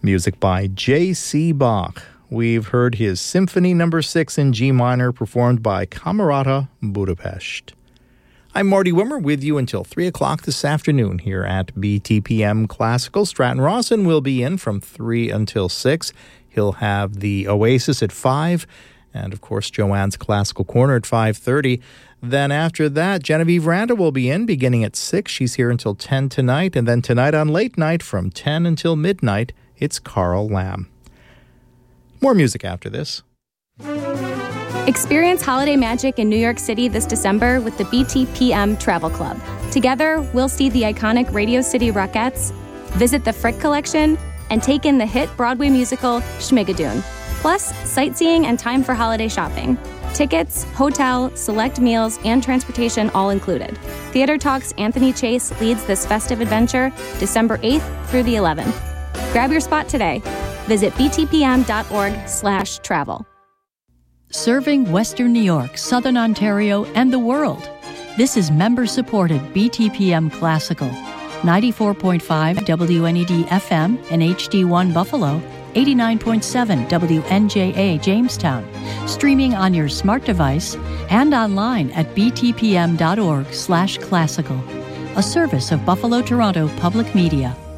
Music by J.C. Bach. We've heard his Symphony No. 6 in G minor performed by Camerata Budapest. I'm Marty Wimmer with you until 3 o'clock this afternoon here at BTPM Classical. Stratton Rawson will be in from 3 until 6. He'll have the Oasis at 5 and, of course, Joanne's Classical Corner at 5:30. Then after that, Genevieve Randa will be in beginning at 6. She's here until 10 tonight. And then tonight on Late Night from 10 until midnight, it's Carl Lamb. More music after this. Experience holiday magic in New York City this December with the BTPM Travel Club. Together, we'll see the iconic Radio City Rockettes, visit the Frick Collection, and take in the hit Broadway musical Schmigadoon. Plus, sightseeing and time for holiday shopping. Tickets, hotel, select meals, and transportation all included. Theater Talk's Anthony Chase leads this festive adventure December 8th through the 11th. Grab your spot today. Visit btpm.org/travel. Serving Western New York, Southern Ontario, and the world. This is member-supported BTPM Classical. 94.5 WNED FM and HD1 Buffalo, 89.7 WNJA Jamestown, streaming on your smart device and online at btpm.org/classical, a service of Buffalo Toronto Public Media.